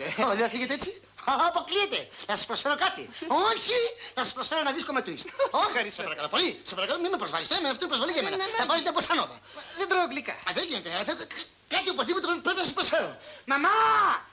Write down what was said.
Δεν θα φύγετε έτσι. Αποκλείεται. Θα σας προσφέρω κάτι. Όχι, θα σας προσφέρω ένα δίσκο με twist. Όχι, σε παρακαλώ πολύ. Σε παρακαλώ, μην με προσβάλλεις. Αυτό είναι προσβολή για μένα. Θα πάω στην Ποσανόβα. Δεν τρώω γλυκά. Δεν γίνεται. Κάτι οπωσδήποτε πρέπει να σας προσφέρω. Μαμά!